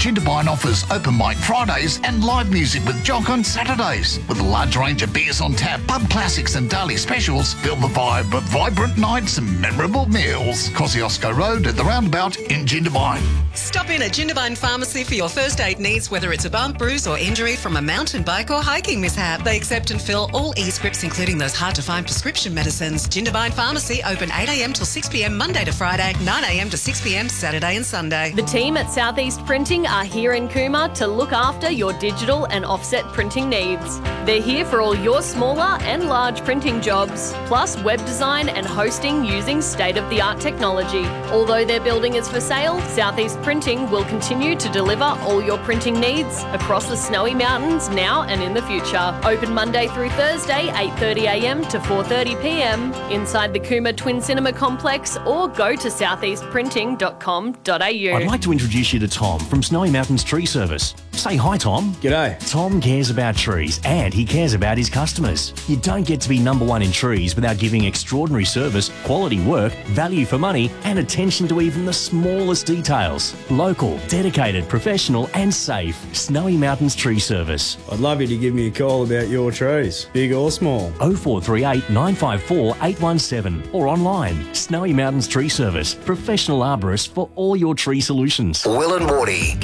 Jindabyne offers open mic Fridays and live music with Jock on Saturdays. With a large range of beers on tap, pub classics and daily specials, feel the vibe of vibrant nights and memorable meals. Kosciuszko Road at the roundabout in Jindabyne. Stop in at Jindabyne Pharmacy for your first aid needs, whether it's a bump, bruise or injury from a mountain bike or hiking mishap. They accept and fill all e-scripts, including those hard-to-find prescription medicines. Jindabyne Pharmacy open 8am till 6pm Monday to Friday, 9am to 6pm Saturday and Sunday. The team at Southeast Printing are here in Cooma to look after your digital and offset printing needs. They're here for all your smaller and large printing jobs, plus web design and hosting using state-of-the-art technology. Although their building is for sale, Southeast Printing will continue to deliver all your printing needs across the Snowy Mountains now and in the future. Open Monday through Thursday, 8:30am to 4:30pm inside the Cooma Twin Cinema Complex, or go to southeastprinting.com.au. I'd like to introduce you to Tom from Snowy Mountains Tree Service. Say hi, Tom. G'day. Tom cares about trees and he cares about his customers. You don't get to be number one in trees without giving extraordinary service, quality work, value for money and attention to even the smallest details. Local, dedicated, professional and safe. Snowy Mountains Tree Service. I'd love you to give me a call about your trees, big or small. 0438 954 817 or online. Snowy Mountains Tree Service. Professional arborists for all your tree solutions. Will and Morty.